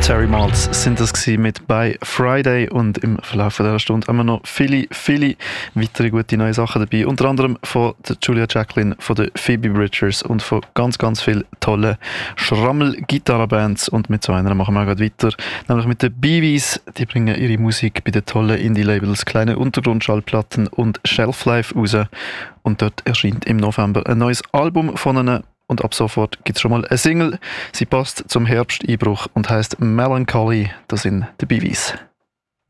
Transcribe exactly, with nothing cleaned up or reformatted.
Terry Maltz sind das mit «By Friday» und im Verlauf dieser Stunde haben wir noch viele, viele weitere gute neue Sachen dabei. Unter anderem von der Julia Jacqueline, von der Phoebe Bridgers und von ganz, ganz vielen tollen Schrammel-Gitarrenbands. Und mit so einer machen wir auch gerade weiter, nämlich mit den Beevies. Die bringen ihre Musik bei den tollen Indie-Labels «Kleine Untergrundschallplatten» und «Shelflife» raus. Und dort erscheint im November ein neues Album von ihnen. Und ab sofort gibt es schon mal eine Single. Sie passt zum Herbsteinbruch und heisst «Melancholy». Das sind die Beevies.